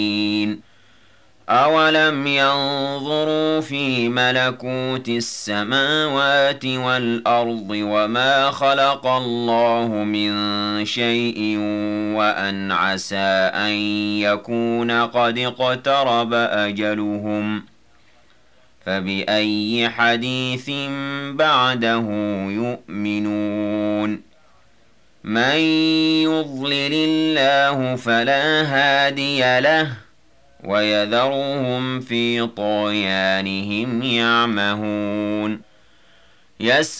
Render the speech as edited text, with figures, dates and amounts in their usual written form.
أَوَلَمْ يَنظُرُوا فِي مَلَكُوتِ السَّمَاوَاتِ وَالْأَرْضِ وَمَا خَلَقَ اللَّهُ مِن شَيْءٍ وَأَنْ عَسَىٰ أَن يَكُونَ قَدِ اقْتَرَبَ أَجَلُهُمْ فَبِأَيِّ حَدِيثٍ بَعْدَهُ يُؤْمِنُونَ مَن يُضْلِلِ اللَّهُ فَلَا هَادِيَ لَهُ وَيَذَرُهُمْ فِي طُغْيَانِهِمْ يَعْمَهُونَ